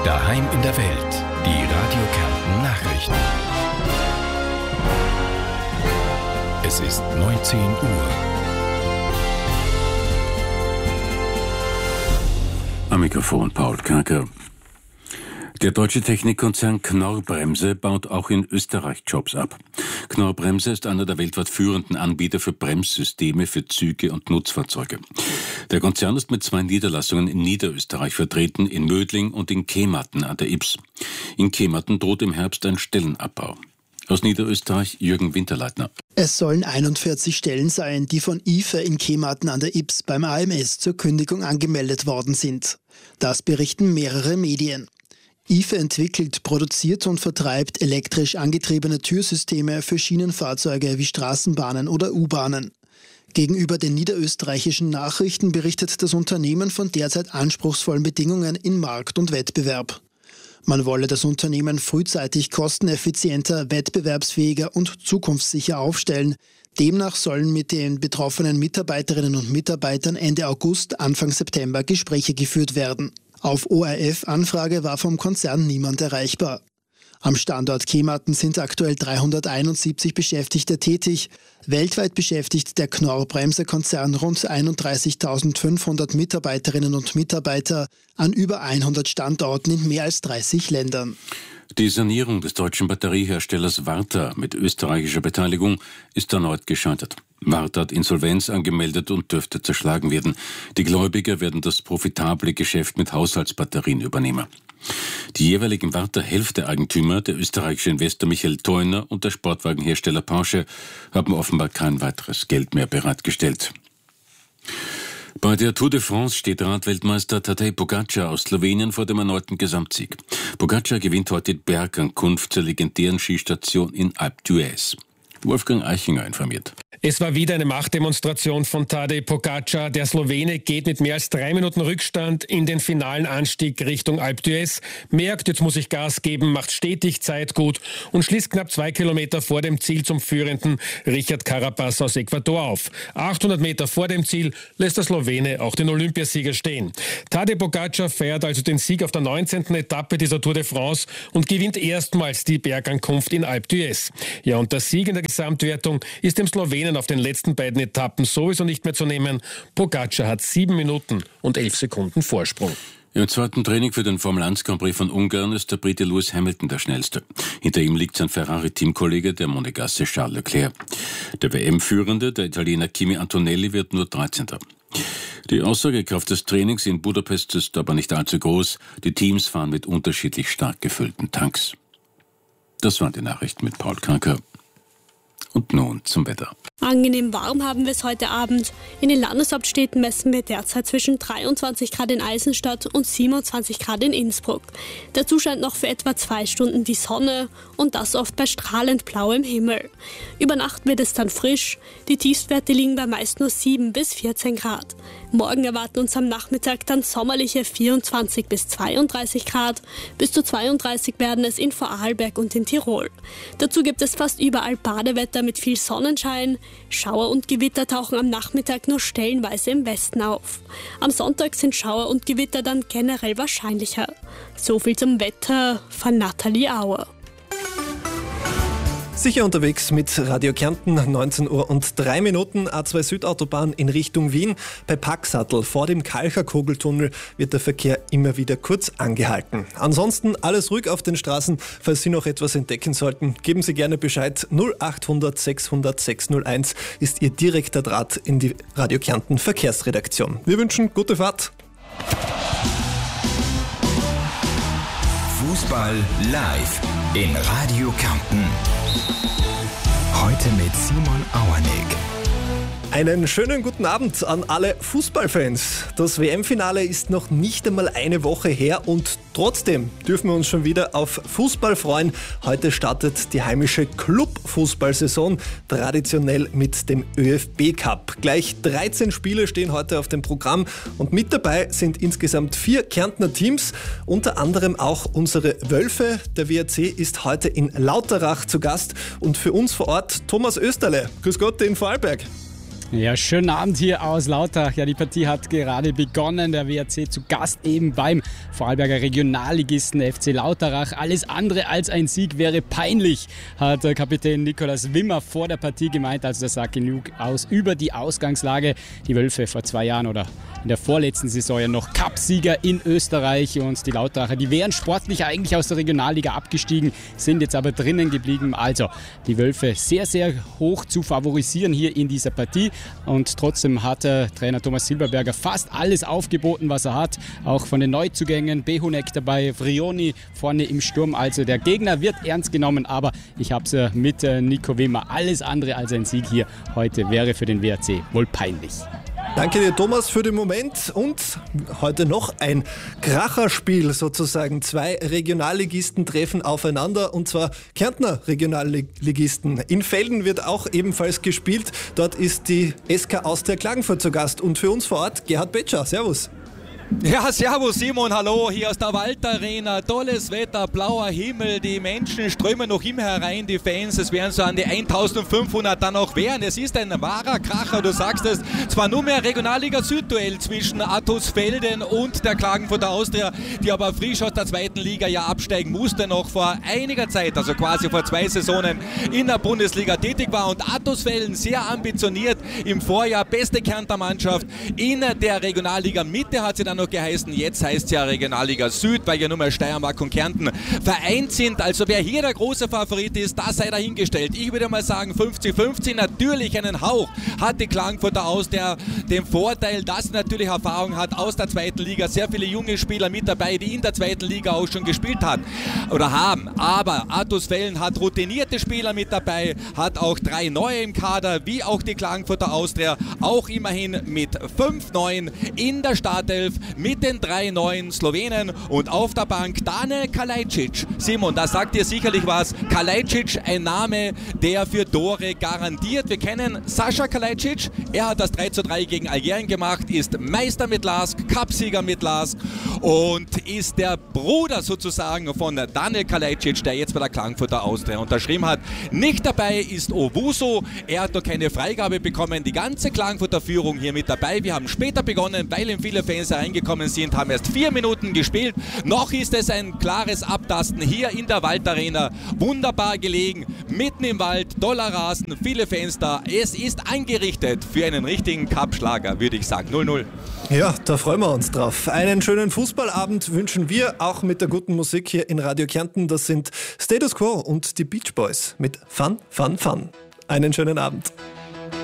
Daheim in der Welt. Die Radio Kärnten Nachrichten. Es ist 19 Uhr. Am Mikrofon Paul Kaker. Der deutsche Technikkonzern Knorr-Bremse baut auch in Österreich Jobs ab. Knorr-Bremse ist einer der weltweit führenden Anbieter für Bremssysteme für Züge und Nutzfahrzeuge. Der Konzern ist mit 2 Niederlassungen in Niederösterreich vertreten, in Mödling und in Kematen an der Ybbs. In Kematen droht im Herbst ein Stellenabbau. Aus Niederösterreich Jürgen Winterleitner. Es sollen 41 Stellen sein, die von IFE in Kematen an der Ybbs beim AMS zur Kündigung angemeldet worden sind. Das berichten mehrere Medien. IFE entwickelt, produziert und vertreibt elektrisch angetriebene Türsysteme für Schienenfahrzeuge wie Straßenbahnen oder U-Bahnen. Gegenüber den niederösterreichischen Nachrichten berichtet das Unternehmen von derzeit anspruchsvollen Bedingungen in Markt und Wettbewerb. Man wolle das Unternehmen frühzeitig kosteneffizienter, wettbewerbsfähiger und zukunftssicher aufstellen. Demnach sollen mit den betroffenen Mitarbeiterinnen und Mitarbeitern Ende August, Anfang September Gespräche geführt werden. Auf ORF-Anfrage war vom Konzern niemand erreichbar. Am Standort Kematen sind aktuell 371 Beschäftigte tätig. Weltweit beschäftigt der Knorr-Bremse-Konzern rund 31.500 Mitarbeiterinnen und Mitarbeiter an über 100 Standorten in mehr als 30 Ländern. Die Sanierung des deutschen Batterieherstellers Varta mit österreichischer Beteiligung ist erneut gescheitert. Varta hat Insolvenz angemeldet und dürfte zerschlagen werden. Die Gläubiger werden das profitable Geschäft mit Haushaltsbatterien übernehmen. Die jeweiligen Varta-Hälfte-Eigentümer, der österreichische Investor Michael Theuner und der Sportwagenhersteller Porsche, haben offenbar kein weiteres Geld mehr bereitgestellt. Bei der Tour de France steht Radweltmeister Tadej Pogačar aus Slowenien vor dem erneuten Gesamtsieg. Pogačar gewinnt heute die Bergankunft zur legendären Skistation in Alpe d'Huez. Wolfgang Eichinger informiert. Es war wieder eine Machtdemonstration von Tadej Pogačar. Der Slowene geht mit mehr als 3 Minuten Rückstand in den finalen Anstieg Richtung Alpe d'Huez, merkt, jetzt muss ich Gas geben, macht stetig Zeit gut und schließt knapp 2 Kilometer vor dem Ziel zum führenden Richard Carapaz aus Ecuador auf. 800 Meter vor dem Ziel lässt der Slowene auch den Olympiasieger stehen. Tadej Pogačar feiert also den Sieg auf der 19. Etappe dieser Tour de France und gewinnt erstmals die Bergankunft in Alpe d'Huez. Ja, und der Sieg in der Gesamtwertung ist dem Slowenen auf den letzten beiden Etappen sowieso nicht mehr zu nehmen. Pogačar hat 7 Minuten und 11 Sekunden Vorsprung. Im zweiten Training für den Formel-1 Grand Prix von Ungarn ist der Brite Lewis Hamilton der Schnellste. Hinter ihm liegt sein Ferrari-Teamkollege, der Monegasse Charles Leclerc. Der WM-Führende, der Italiener Kimi Antonelli, wird nur 13. Die Aussagekraft des Trainings in Budapest ist aber nicht allzu groß. Die Teams fahren mit unterschiedlich stark gefüllten Tanks. Das waren die Nachrichten mit Paul Kaker. Und nun zum Wetter. Angenehm warm haben wir es heute Abend. In den Landeshauptstädten messen wir derzeit zwischen 23 Grad in Eisenstadt und 27 Grad in Innsbruck. Dazu scheint noch für etwa 2 Stunden die Sonne und das oft bei strahlend blauem Himmel. Über Nacht wird es dann frisch. Die Tiefstwerte liegen bei meist nur 7 bis 14 Grad. Morgen erwarten uns am Nachmittag dann sommerliche 24 bis 32 Grad. Bis zu 32 werden es in Vorarlberg und in Tirol. Dazu gibt es fast überall Badewetter mit viel Sonnenschein. Schauer und Gewitter tauchen am Nachmittag nur stellenweise im Westen auf. Am Sonntag sind Schauer und Gewitter dann generell wahrscheinlicher. So viel zum Wetter von Nathalie Auer. Sicher unterwegs mit Radio Kärnten, 19 Uhr und 3 Minuten, A2 Südautobahn in Richtung Wien. Bei Packsattel vor dem Kalcher-Kogeltunnel wird der Verkehr immer wieder kurz angehalten. Ansonsten alles ruhig auf den Straßen. Falls Sie noch etwas entdecken sollten, geben Sie gerne Bescheid. 0800 600 601 ist Ihr direkter Draht in die Radio Kärnten Verkehrsredaktion. Wir wünschen gute Fahrt. Fußball live in Radio Kärnten. Heute mit Simon Auernig. Einen schönen guten Abend an alle Fußballfans. Das WM-Finale ist noch nicht einmal eine Woche her und trotzdem dürfen wir uns schon wieder auf Fußball freuen. Heute startet die heimische Club-Fußballsaison, traditionell mit dem ÖFB-Cup. Gleich 13 Spiele stehen heute auf dem Programm und mit dabei sind insgesamt 4 Kärntner Teams, unter anderem auch unsere Wölfe. Der WRC ist heute in Lauterach zu Gast und für uns vor Ort Thomas Österle. Grüß Gott in Vorarlberg. Ja, schönen Abend hier aus Lauterach. Ja, die Partie hat gerade begonnen. Der WRC zu Gast eben beim Vorarlberger Regionalligisten FC Lauterach. Alles andere als ein Sieg wäre peinlich, hat Kapitän Nikolaus Wimmer vor der Partie gemeint. Also das sagt genug aus über die Ausgangslage. Die Wölfe vor 2 Jahren oder in der vorletzten Saison ja noch Cupsieger in Österreich. Und die Lauteracher, die wären sportlich eigentlich aus der Regionalliga abgestiegen, sind jetzt aber drinnen geblieben. Also die Wölfe sehr, sehr hoch zu favorisieren hier in dieser Partie. Und trotzdem hat Trainer Thomas Silberberger fast alles aufgeboten, was er hat. Auch von den Neuzugängen, Behunek dabei, Vrioni vorne im Sturm. Also der Gegner wird ernst genommen, aber ich habe es mit Nico Wimmer. Alles andere als ein Sieg hier heute wäre für den WRC wohl peinlich. Danke dir, Thomas, für den Moment. Und heute noch ein Kracherspiel sozusagen. 2 Regionalligisten treffen aufeinander, und zwar Kärntner Regionalligisten. In Velden wird auch ebenfalls gespielt. Dort ist die SK Austria Klagenfurt zu Gast. Und für uns vor Ort Gerhard Betscher. Servus. Ja, servus Simon, hallo, hier aus der Waldarena, tolles Wetter, blauer Himmel, die Menschen strömen noch immer herein, die Fans, es werden so an die 1500 dann auch werden. Es ist ein wahrer Kracher, du sagst es, zwar nur mehr Regionalliga Südduell zwischen Attusfelden und der Klagenfurter Austria, die aber frisch aus der 2. Liga ja absteigen musste, noch vor einiger Zeit, also quasi vor 2 Saisonen in der Bundesliga tätig war, und Attusfelden sehr ambitioniert, im Vorjahr beste Kärntner Mannschaft in der Regionalliga Mitte hat sie dann noch geheißen, jetzt heißt es ja Regionalliga Süd, weil ja nur mehr Steiermark und Kärnten vereint sind. Also wer hier der große Favorit ist, das sei dahingestellt. Ich würde mal sagen 50-50, natürlich einen Hauch hat die Klagenfurter Austria den Vorteil, dass sie natürlich Erfahrung hat aus der 2. Liga, sehr viele junge Spieler mit dabei, die in der 2. Liga auch schon gespielt haben. Aber Attusfelden hat routinierte Spieler mit dabei, hat auch 3 neue im Kader, wie auch die Klagenfurter Austria, auch immerhin mit 5 Neuen in der Startelf, mit den 3 neuen Slowenen, und auf der Bank Dane Kalajdzic. Simon, da sagt dir sicherlich was. Kalajdzic, ein Name, der für Tore garantiert. Wir kennen Sascha Kalajdzic, er hat das 3:3 gegen Algerien gemacht, ist Meister mit LASK, Cupsieger mit LASK und ist der Bruder sozusagen von Daniel Kalajdzic, der jetzt bei der Klagenfurter Austria unterschrieben hat. Nicht dabei ist Owusu, er hat noch keine Freigabe bekommen. Die ganze Klagenfurter Führung hier mit dabei. Wir haben später begonnen, weil ihm viele Fans reingekommen sind, haben erst 4 Minuten gespielt. Noch ist es ein klares Abtasten hier in der Waldarena. Wunderbar gelegen, mitten im Wald, toller Rasen, viele Fans da. Es ist eingerichtet für einen richtigen Cup-Schlager, würde ich sagen. 0-0. Ja, da freuen wir uns drauf. Einen schönen Fußballabend wünschen wir, auch mit der guten Musik hier in Radio Kärnten. Das sind Status Quo und die Beach Boys mit Fun, Fun, Fun. Einen schönen Abend.